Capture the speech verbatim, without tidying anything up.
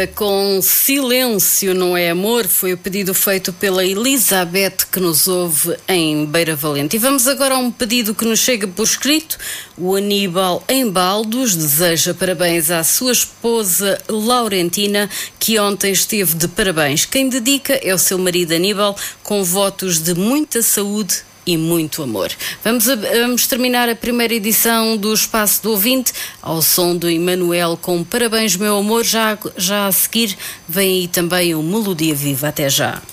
Com Silêncio Não É Amor foi o pedido feito pela Elizabeth, que nos ouve em Beira Valente. E vamos agora a um pedido que nos chega por escrito. O Aníbal em Baldos deseja parabéns à sua esposa Laurentina, que ontem esteve de parabéns. Quem dedica é o seu marido Aníbal, com votos de muita saúde e muito amor. Vamos, a, vamos terminar a primeira edição do Espaço do Ouvinte ao som do Emanuel com Parabéns Meu Amor. Já, já a seguir vem aí também o Melodia Viva. Até já.